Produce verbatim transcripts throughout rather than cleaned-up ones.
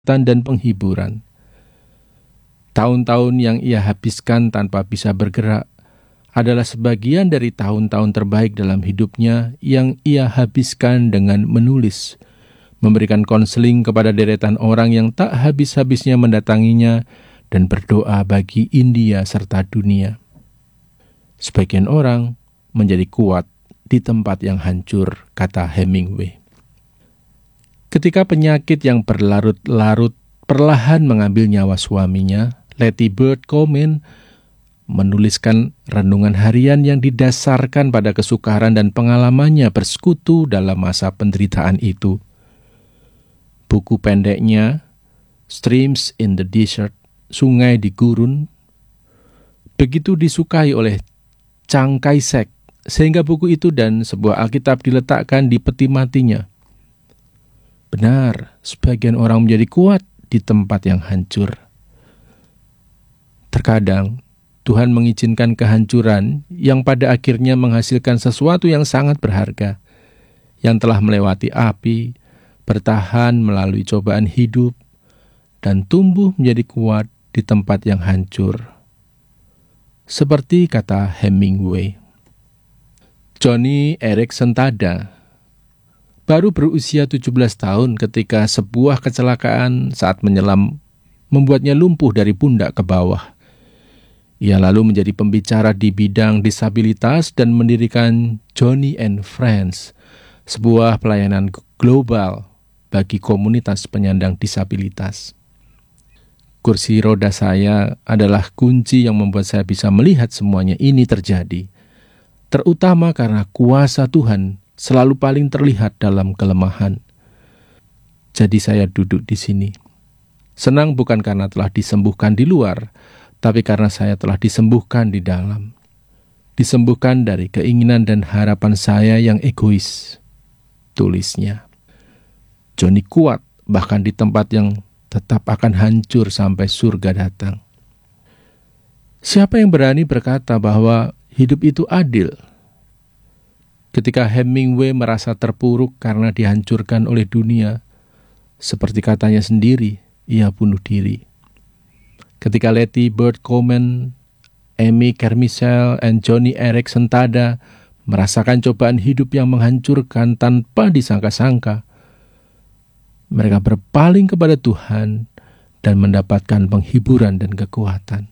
dan penghiburan. Tahun-tahun yang ia habiskan tanpa bisa bergerak adalah sebagian dari tahun-tahun terbaik dalam hidupnya yang ia habiskan dengan menulis, memberikan konseling kepada deretan orang yang tak habis-habisnya mendatanginya, dan berdoa bagi India serta dunia. Sebagian orang menjadi kuat di tempat yang hancur, kata Hemingway. Ketika penyakit yang berlarut-larut perlahan mengambil nyawa suaminya, Letty Bird Komen menuliskan renungan harian yang didasarkan pada kesukaran dan pengalamannya bersekutu dalam masa penderitaan itu. Buku pendeknya, Streams in the Desert, Sungai di Gurun, begitu disukai oleh Chiang Kai-shek, sehingga buku itu dan sebuah Alkitab diletakkan di peti matinya. Benar, sebagian orang menjadi kuat di tempat yang hancur. Terkadang, Tuhan mengizinkan kehancuran yang pada akhirnya menghasilkan sesuatu yang sangat berharga, yang telah melewati api, bertahan melalui cobaan hidup, dan tumbuh menjadi kuat di tempat yang hancur. Seperti kata Hemingway. Joni Eareckson Tada baru berusia tujuh belas tahun ketika sebuah kecelakaan saat menyelam membuatnya lumpuh dari pundak ke bawah. Ia lalu menjadi pembicara di bidang disabilitas dan mendirikan Joni and Friends, sebuah pelayanan global bagi komunitas penyandang disabilitas. Kursi roda saya adalah kunci yang membuat saya bisa melihat semuanya ini terjadi, terutama karena kuasa Tuhan selalu paling terlihat dalam kelemahan. Jadi saya duduk di sini. Senang bukan karena telah disembuhkan di luar, tapi karena saya telah disembuhkan di dalam. Disembuhkan dari keinginan dan harapan saya yang egois, tulisnya. Joni kuat bahkan di tempat yang tetap akan hancur sampai surga datang. Siapa yang berani berkata bahwa hidup itu adil? Ketika Hemingway merasa terpuruk karena dihancurkan oleh dunia, seperti katanya sendiri, ia bunuh diri. Ketika Letty Bird Komen, Amy Kermichel, dan Joni Eareckson Tada merasakan cobaan hidup yang menghancurkan tanpa disangka-sangka, mereka berpaling kepada Tuhan dan mendapatkan penghiburan dan kekuatan.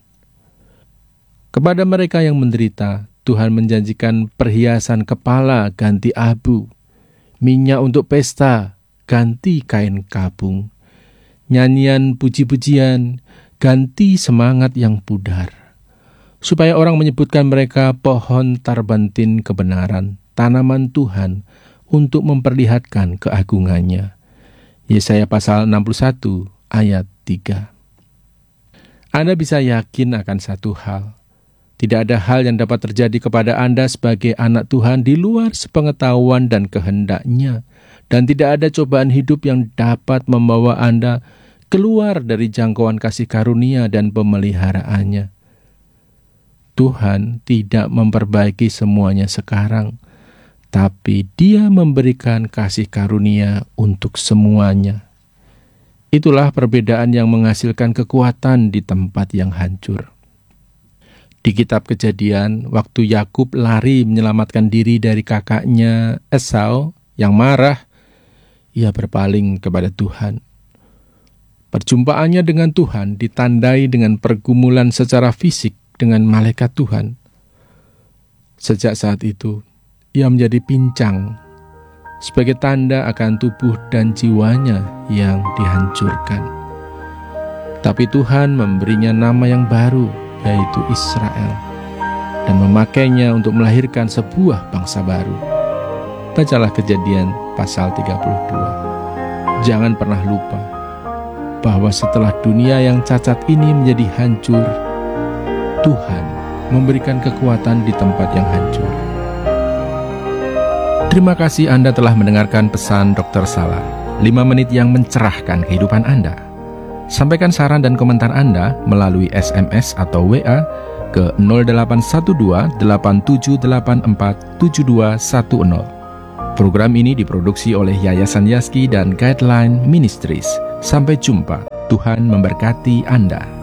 Kepada mereka yang menderita, Tuhan menjanjikan perhiasan kepala ganti abu, minyak untuk pesta ganti kain kabung, nyanyian puji-pujian ganti semangat yang pudar, supaya orang menyebutkan mereka pohon tarbantin kebenaran, tanaman Tuhan untuk memperlihatkan keagungannya. Yesaya pasal enam puluh satu ayat tiga. Anda bisa yakin akan satu hal. Tidak ada hal yang dapat terjadi kepada Anda sebagai anak Tuhan di luar sepengetahuan dan kehendak-Nya, dan tidak ada cobaan hidup yang dapat membawa Anda keluar dari jangkauan kasih karunia dan pemeliharaannya. Tuhan tidak memperbaiki semuanya sekarang, tapi Dia memberikan kasih karunia untuk semuanya. Itulah perbedaan yang menghasilkan kekuatan di tempat yang hancur. Di kitab Kejadian, waktu Yakub lari menyelamatkan diri dari kakaknya Esau yang marah, ia berpaling kepada Tuhan. Perjumpaannya dengan Tuhan ditandai dengan pergumulan secara fisik dengan malaikat Tuhan. Sejak saat itu, ia menjadi pincang sebagai tanda akan tubuh dan jiwanya yang dihancurkan. Tapi Tuhan memberinya nama yang baru, yaitu Israel, dan memakainya untuk melahirkan sebuah bangsa baru. Bacalah Kejadian pasal tiga puluh dua. Jangan pernah lupa bahwa setelah dunia yang cacat ini menjadi hancur, Tuhan memberikan kekuatan di tempat yang hancur. Terima kasih Anda telah mendengarkan pesan dokter Salar, lima menit yang mencerahkan kehidupan Anda. Sampaikan saran dan komentar Anda melalui S M S atau W A ke nol delapan satu dua delapan tujuh delapan empat tujuh dua satu nol. Program ini diproduksi oleh Yayasan Yaski dan Guideline Ministries. Sampai jumpa. Tuhan memberkati Anda.